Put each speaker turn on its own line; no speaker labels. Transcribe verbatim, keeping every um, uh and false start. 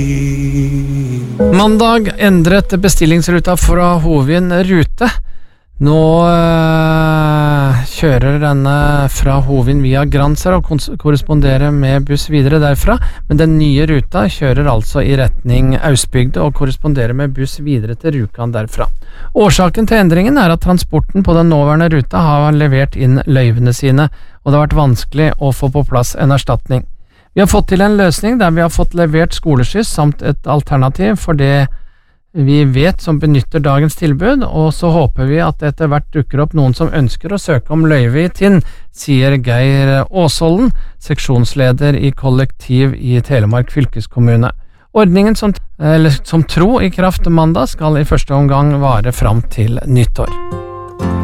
Mandag endret bestillingsruta fra Hovin rute. Nå øh, kjører denne fra Hovin via Gransher og korresponderer med buss videre derfra, men den nye ruta kjører altså i retning Austbygde og korresponderer med buss videre til Rjukan derfra. Årsaken til endringen er at transporten på den nåværende ruta har levert inn løyvene sine, og det har vært vanskelig å få på plass en erstatning. Vi har fått til en løsning der vi har fått levert skoleskyss samt et alternativ for det vi vet som benytter dagens tilbud, og så håper vi at det etter hvert dukker opp noen som ønsker å søke om løyve i Tinn, sier Geir Åsholden, seksjonsleder i kollektiv i Telemark fylkeskommune. Ordningen som, eller, som tro i kraft mandag skal i første omgang vare fram til nyttår.